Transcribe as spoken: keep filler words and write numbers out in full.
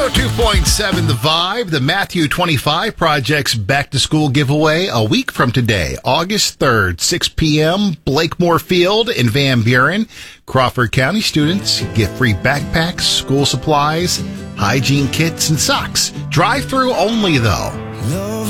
two point seven The Vibe, the Matthew twenty-five Project's back-to-school giveaway a week from today, August third, six p.m., Blakemore Field in Van Buren. Crawford County students get free backpacks, school supplies, hygiene kits, and socks. Drive-through only, though.